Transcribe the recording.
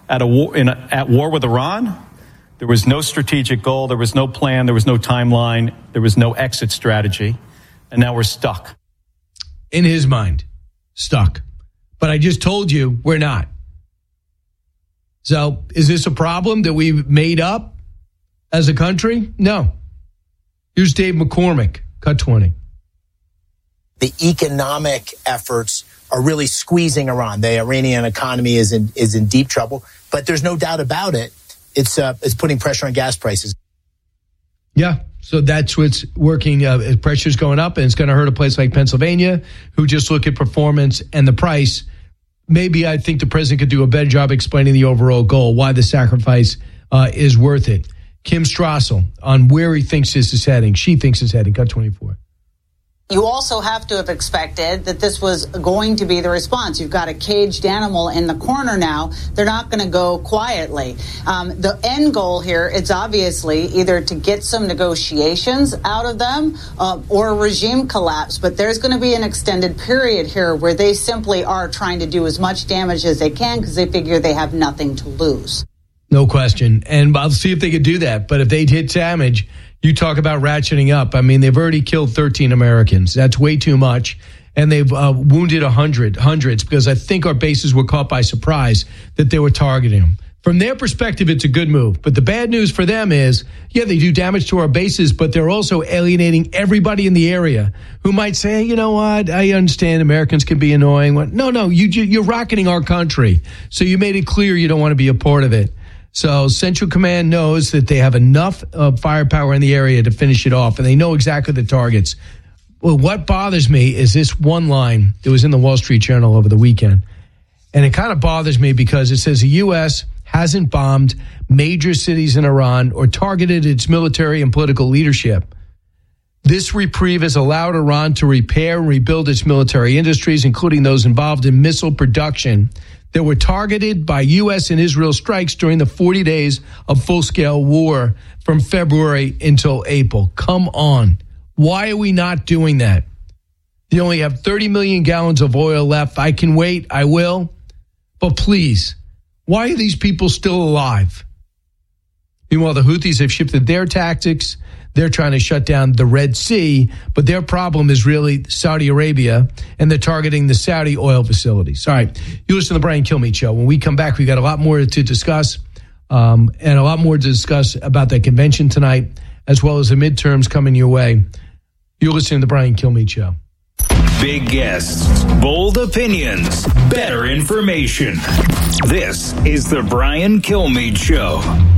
at war with Iran. There was no strategic goal. There was no plan. There was no timeline. There was no exit strategy. And now we're stuck. In his mind, stuck. But I just told you we're not. So is this a problem that we've made up as a country? No. Here's Dave McCormick, Cut 20. The economic efforts are really squeezing Iran. The Iranian economy is in deep trouble. But there's no doubt about it. It's putting pressure on gas prices. Yeah, so that's what's working. Pressure's going up, and it's going to hurt a place like Pennsylvania, who just look at performance and the price. Maybe I think the president could do a better job explaining the overall goal, why the sacrifice is worth it. Kim Strassel on where he thinks this is heading. She thinks it's heading. Cut 24. You also have to have expected that this was going to be the response. You've got a caged animal in the corner now. They're not going to go quietly. The end goal here is obviously either to get some negotiations out of them or a regime collapse. But there's going to be an extended period here where they simply are trying to do as much damage as they can because they figure they have nothing to lose. No question. And I'll see if they could do that. But if they hit damage, you talk about ratcheting up. I mean, they've already killed 13 Americans. That's way too much. And they've wounded hundreds, because I think our bases were caught by surprise that they were targeting them. From their perspective, it's a good move. But the bad news for them is, yeah, they do damage to our bases, but they're also alienating everybody in the area who might say, you know what, I understand Americans can be annoying. No, you're rocketing our country. So you made it clear you don't want to be a part of it. So Central Command knows that they have enough firepower in the area to finish it off, and they know exactly the targets. Well, what bothers me is this one line that was in the Wall Street Journal over the weekend. And it kind of bothers me because it says the U.S. hasn't bombed major cities in Iran or targeted its military and political leadership. This reprieve has allowed Iran to repair and rebuild its military industries, including those involved in missile production, that were targeted by U.S. and Israel strikes during the 40 days of full-scale war from February until April. Come on. Why are we not doing that? You only have 30 million gallons of oil left. I can wait. I will. But please, why are these people still alive? Meanwhile, the Houthis have shifted their tactics. They're trying to shut down the Red Sea, but their problem is really Saudi Arabia, and they're targeting the Saudi oil facilities. All right, you listen to the Brian Kilmeade Show. When we come back, we got a lot more to discuss, and a lot more to discuss about that convention tonight, as well as the midterms coming your way. You're listening to the Brian Kilmeade Show. Big guests, bold opinions, better information. This is the Brian Kilmeade Show.